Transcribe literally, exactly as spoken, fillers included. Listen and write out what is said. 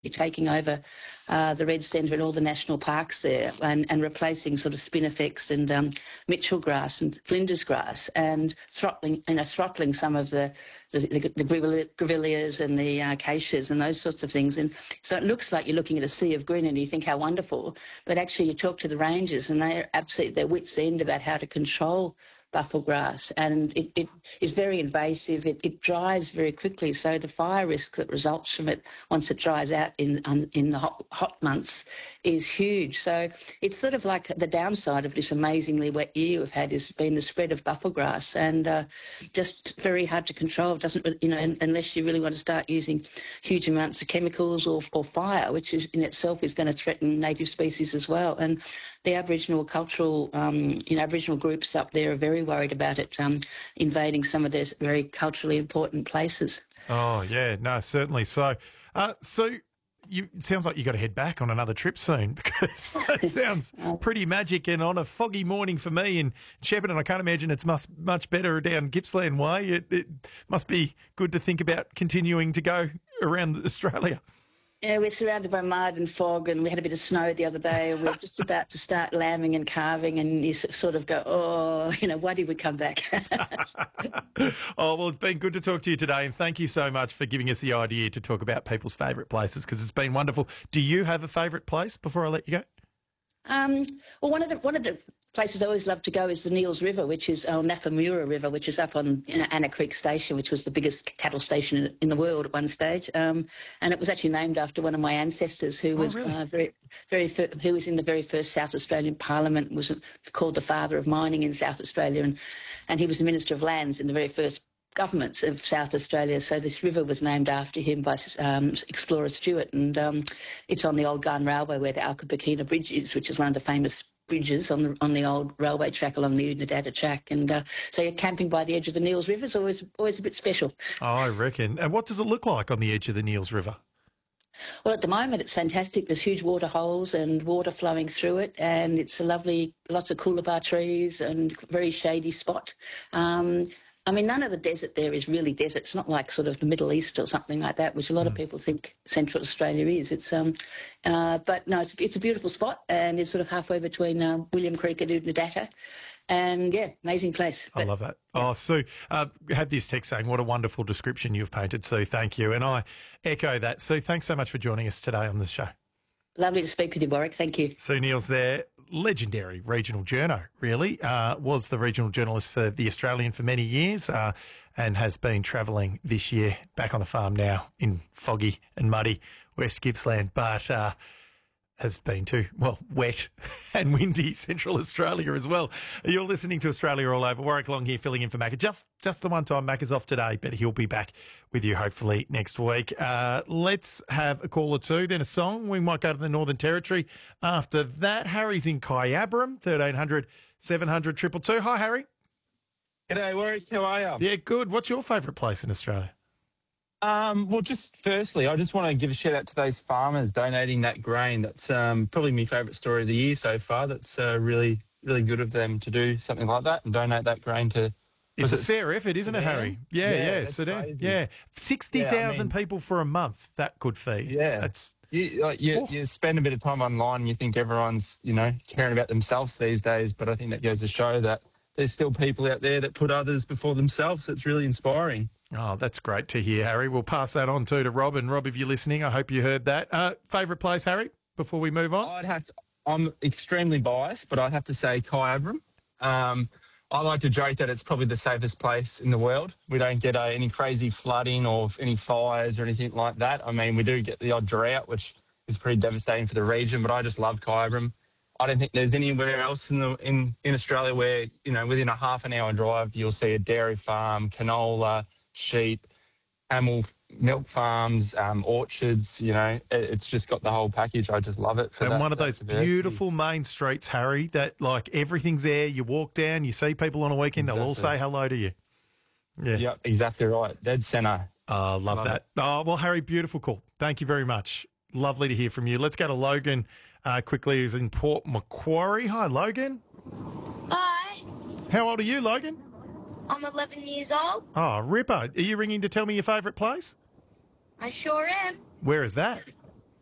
taking over uh, the Red Centre and all the national parks there, and, and replacing sort of spinifex and um, Mitchell grass and Flinders grass, and throttling, you know, throttling some of the the, the, the grevilleas and the acacias and those sorts of things. And so it looks like you're looking at a sea of green, and you think how wonderful. But actually, you talk to the rangers, and they're absolutely their wits' end about how to control buffel grass, and it, it is very invasive. It, it dries very quickly, so the fire risk that results from it once it dries out in um, in the hot, hot months is huge. So it's sort of like the downside of this amazingly wet year we've had has been the spread of buffel grass, and uh, just very hard to control. It doesn't, you know, unless you really want to start using huge amounts of chemicals or, or fire, which is in itself is going to threaten native species as well. And the Aboriginal cultural, um, you know, Aboriginal groups up there are very worried about it um, invading some of their very culturally important places. Oh, yeah, no, certainly so. Uh, so you, it sounds like you've got to head back on another trip soon, because that sounds pretty magic. And on a foggy morning for me in Shepparton, I can't imagine it's much, much better down Gippsland Way. It, it must be good to think about continuing to go around Australia. Yeah, we're surrounded by mud and fog, and we had a bit of snow the other day. We we're just about to start lambing and carving, and you sort of go, oh, you know, why did we come back? Oh, well, it's been good to talk to you today, and thank you so much for giving us the idea to talk about people's favourite places, because it's been wonderful. Do you have a favourite place before I let you go? Um, well, one of the one of the places I always love to go is the Neils River, which is uh, Naffamura River, which is up on you know, Anna Creek Station, which was the biggest cattle station in, in the world at one stage. Um, and it was actually named after one of my ancestors, who was oh, really? uh, very, very, fir- who was in the very first South Australian Parliament, was called the father of mining in South Australia, and and he was the Minister of Lands in the very first governments of South Australia. So this river was named after him by um, explorer Stewart, and um, it's on the old Gun Railway where the Alcapakina Bridge is, which is one of the famous bridges on the on the old railway track along the Unadada track. And uh, so you're camping by the edge of the Neils River is always always a bit special. Oh, I reckon. And what does it look like on the edge of the Neils River? Well, at the moment it's fantastic. There's huge water holes and water flowing through it, and it's a lovely, lots of coolabah trees and very shady spot. Um, I mean, none of the desert there is really desert. It's not like sort of the Middle East or something like that, which a lot mm. of people think Central Australia is. It's um, uh, but no, it's, it's a beautiful spot, and it's sort of halfway between uh, William Creek and Unadata. And yeah, amazing place. But, I love that. Yeah. Oh, Sue, uh, have this text saying, what a wonderful description you've painted, Sue. Thank you. And I echo that. Sue, thanks so much for joining us today on the show. Lovely to speak with you, Warwick. Thank you. Sue Neils there, legendary regional journo, really. Uh, was the regional journalist for The Australian for many years uh, and has been travelling this year back on the farm now in foggy and muddy West Gippsland, but uh, has been to, well, wet and windy Central Australia as well. You're listening to Australia All Over. Warwick Long here filling in for Macca. Just, just the one time Mac is off today, but he'll be back with you hopefully next week. Uh, let's have a call or two, then a song. We might go to the Northern Territory after that. Harry's in Kyabram, thirteen hundred, seven hundred, two two two. Hi, Harry. G'day, Warwick. How are you? Yeah, good. What's your favourite place in Australia? Um, well, just firstly, I just want to give a shout out to those farmers donating that grain. That's um, probably my favourite story of the year so far. That's uh, really, really good of them to do something like that and donate that grain to. It's a fair effort, isn't it, Harry? Yeah, yeah, yeah Sudan. Yeah, sixty thousand yeah, I mean, people for a month that could feed. Yeah, that's you, like, you, you spend a bit of time online and you think everyone's, you know, caring about themselves these days, but I think that goes to show that there's still people out there that put others before themselves. It's really inspiring. Oh, that's great to hear, Harry. We'll pass that on too to Rob. And Rob, if you're listening, I hope you heard that. Uh, favourite place, Harry, before we move on? I'd have to, I'm extremely biased, but I'd have to say Kyabram. Um, I like to joke that it's probably the safest place in the world. We don't get uh, any crazy flooding or any fires or anything like that. I mean, we do get the odd drought, which is pretty devastating for the region, but I just love Kyabram. I don't think there's anywhere else in the in, in Australia where, you know, within a half an hour drive, you'll see a dairy farm, canola, sheep, camel milk farms, um, orchards. You know, it, it's just got the whole package. I just love it. For and that, one of those diversity. Beautiful main streets, Harry, that like everything's there. You walk down, you see people on a weekend, exactly. They'll all say hello to you. Yeah, yep, exactly right. Dead centre. Oh, love, love that. It. Oh, well, Harry, beautiful call. Thank you very much. Lovely to hear from you. Let's go to Logan uh, quickly, who's in Port Macquarie. Hi, Logan. Hi. How old are you, Logan? I'm eleven years old. Oh, Ripper. Are you ringing to tell me your favourite place? I sure am. Where is that?